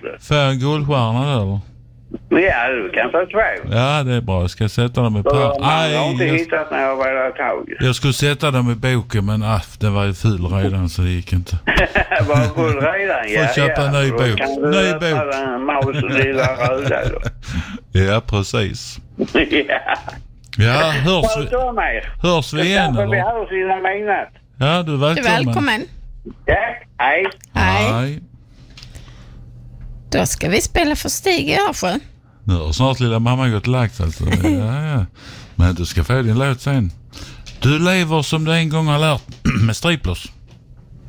det. Får jag en guldstjärna då, eller? Ja, du kan få 2. Ja, det är bra. Jag ska sätta dem i Jag har inte hittat när jag var tag. Jag skulle sätta dem i boken, men den var ju full redan så det gick inte. Var full redan? Ja, får köpa en ny bok. Kan du Ny öppna bok. den Maus och lilla röda då? Ja, precis. Ja. Ja, hörs vi igen, eller? Vi eller? hörs innan midnatt. Ja, du är Du är välkommen. välkommen. Ja, hej. Hej. Då ska vi spela för Stig i Örsjö. Nu har snart lilla mamma gått lagt alltså. Ja. Men du ska få din låt sen. Du lever som du en gång har lärt med Striplers.